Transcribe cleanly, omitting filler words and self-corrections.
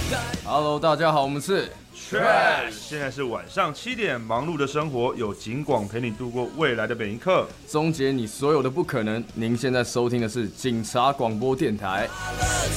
Hello， 大家好，我们是 Trash， 现在是晚上7点，忙碌的生活有警广陪你度过未来的每一刻， 终结你所有的不可能。您现在收听的是警察广播电台。